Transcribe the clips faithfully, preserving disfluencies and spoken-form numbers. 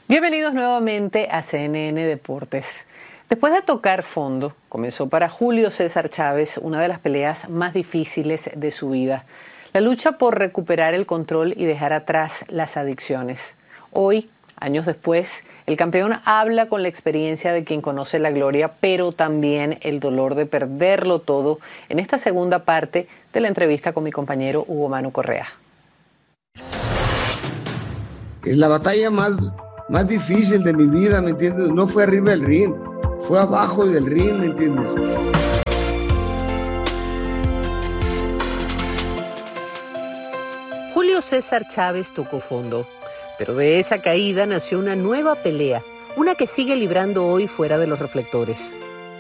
Bienvenidos nuevamente a C N N Deportes. Después de tocar fondo, comenzó para Julio César Chávez una de las peleas más difíciles de su vida. La lucha por recuperar el control y dejar atrás las adicciones. Hoy, años después, el campeón habla con la experiencia de quien conoce la gloria, pero también el dolor de perderlo todo en esta segunda parte de la entrevista con mi compañero Hugo Manu Correa. La batalla más, más difícil de mi vida, ¿me entiendes? No fue arriba del ring, fue abajo del ring, ¿me entiendes? Julio César Chávez tocó fondo, pero de esa caída nació una nueva pelea, una que sigue librando hoy fuera de los reflectores.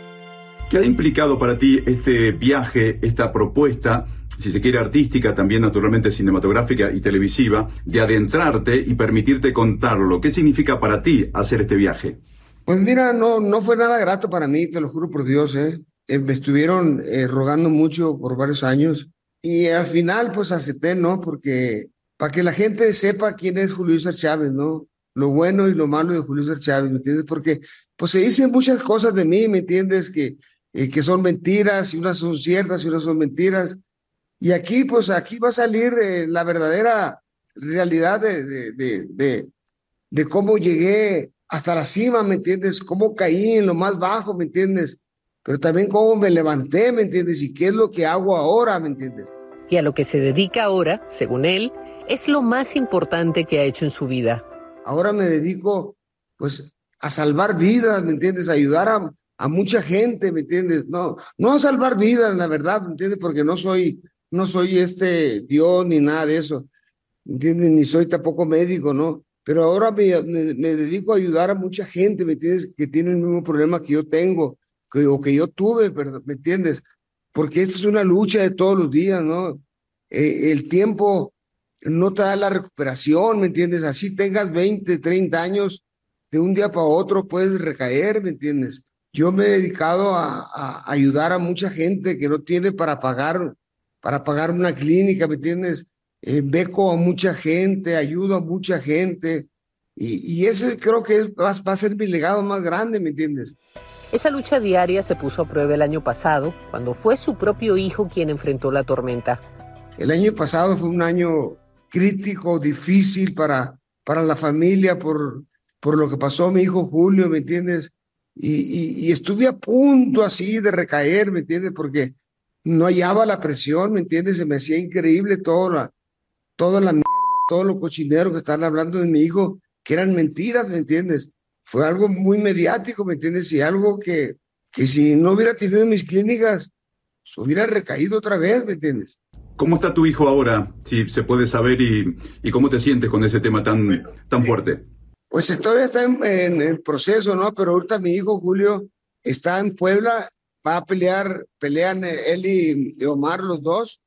¿Qué ha implicado para ti este viaje, esta propuesta, si se quiere artística, también naturalmente cinematográfica y televisiva, de adentrarte y permitirte contarlo? ¿Qué significa para ti hacer este viaje? Pues mira, no, no fue nada grato para mí, te lo juro por Dios, ¿eh? Eh, me estuvieron eh, rogando mucho por varios años y al final pues acepté, ¿no? Porque para que la gente sepa quién es Julio César Chávez, ¿no? Lo bueno y lo malo de Julio César Chávez, ¿me entiendes? Porque pues se dicen muchas cosas de mí, ¿me entiendes? Que, eh, que son mentiras y unas son ciertas y unas son mentiras. Y aquí, pues aquí va a salir eh, la verdadera realidad de, de, de, de, de cómo llegué hasta la cima, ¿me entiendes? Cómo caí en lo más bajo, ¿me entiendes? Pero también cómo me levanté, ¿me entiendes? Y qué es lo que hago ahora, ¿me entiendes? Y a lo que se dedica ahora, según él, es lo más importante que ha hecho en su vida. Ahora me dedico, pues, a salvar vidas, ¿me entiendes? A ayudar a, a mucha gente, ¿me entiendes? No, no a salvar vidas, la verdad, ¿me entiendes? Porque no soy... No soy este Dios ni nada de eso, ¿entiendes? Ni soy tampoco médico, ¿no? Pero ahora me, me, me dedico a ayudar a mucha gente, ¿me entiendes? Que tiene el mismo problema que yo tengo, que, o que yo tuve, perdón, ¿me entiendes? Porque esta es una lucha de todos los días, ¿no? Eh, el tiempo no te da la recuperación, ¿me entiendes? Así tengas veinte, treinta años, de un día para otro puedes recaer, ¿me entiendes? Yo me he dedicado a, a ayudar a mucha gente que no tiene para pagar para pagar una clínica, ¿me entiendes? Eh, beco a mucha gente, ayudo a mucha gente, y, y ese creo que es, va, va a ser mi legado más grande, ¿me entiendes? Esa lucha diaria se puso a prueba el año pasado, cuando fue su propio hijo quien enfrentó la tormenta. El año pasado fue un año crítico, difícil para, para la familia, por, por lo que pasó a mi hijo Julio, ¿me entiendes? Y, y, y estuve a punto así de recaer, ¿me entiendes? Porque no hallaba la presión, ¿me entiendes? Se me hacía increíble toda la, toda la mierda, todo lo cochinero que estaban hablando de mi hijo, que eran mentiras, ¿me entiendes? Fue algo muy mediático, ¿me entiendes? Y algo que, que si no hubiera tenido mis clínicas, se hubiera recaído otra vez, ¿me entiendes? ¿Cómo está tu hijo ahora, si se puede saber, y, y cómo te sientes con ese tema tan, tan fuerte? Pues todavía está en, en el proceso, ¿no? Pero ahorita mi hijo Julio está en Puebla. Va a pelear, pelean él y Omar los dos.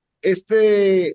Este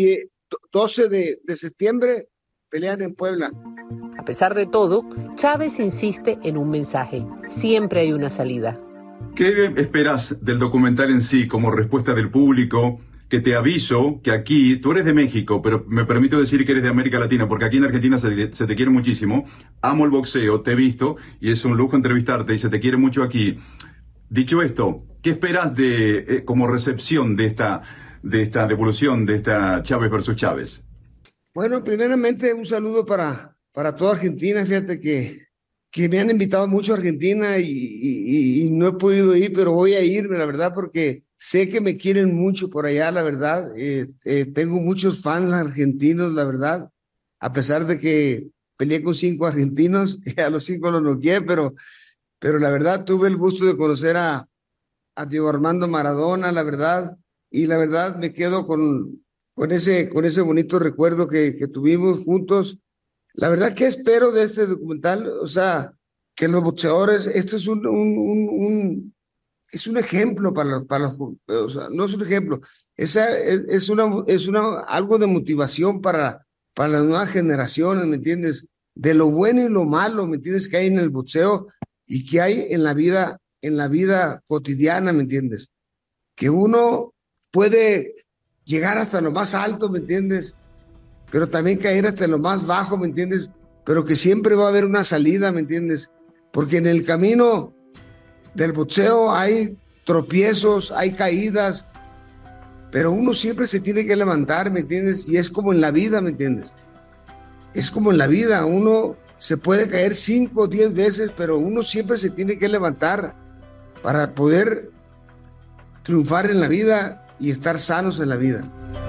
doce de, de septiembre pelean en Puebla. A pesar de todo, Chávez insiste en un mensaje. Siempre hay una salida. ¿Qué esperas del documental en sí como respuesta del público? Que te aviso que aquí, tú eres de México, pero me permito decir que eres de América Latina, porque aquí en Argentina se, se te quiere muchísimo. Amo el boxeo, te he visto y es un lujo entrevistarte y se te quiere mucho aquí. Dicho esto, ¿qué esperas de eh, como recepción de esta, de esta devolución de esta Chávez versus Chávez? Bueno, primeramente un saludo para, para toda Argentina. Fíjate que, que me han invitado mucho a Argentina y, y, y no he podido ir, pero voy a irme, la verdad, porque sé que me quieren mucho por allá, la verdad. Eh, eh, tengo muchos fans argentinos, la verdad, a pesar de que peleé con cinco argentinos, a los cinco los noqueé, pero... Pero la verdad tuve el gusto de conocer a, a Diego Armando Maradona, la verdad, y la verdad me quedo con, con, ese, con ese bonito recuerdo que, que tuvimos juntos. La verdad, ¿qué espero de este documental? O sea, que los boxeadores, esto es un, un, un, un es un ejemplo para los, para los, o sea, no es un ejemplo, es, es, es, una, es una, algo de motivación para, para las nuevas generaciones, ¿me entiendes? De lo bueno y lo malo, ¿me entiendes? Que hay en el boxeo y que hay en la vida, en la vida cotidiana, ¿me entiendes? Que uno puede llegar hasta lo más alto, ¿me entiendes? Pero también caer hasta lo más bajo, ¿me entiendes? pero que siempre va a haber una salida, ¿me entiendes? Porque en el camino del boxeo hay tropiezos, hay caídas, pero uno siempre se tiene que levantar, ¿me entiendes? Y es como en la vida, ¿me entiendes? Es como en la vida, uno se puede caer cinco o diez veces, pero uno siempre se tiene que levantar para poder triunfar en la vida y estar sanos en la vida.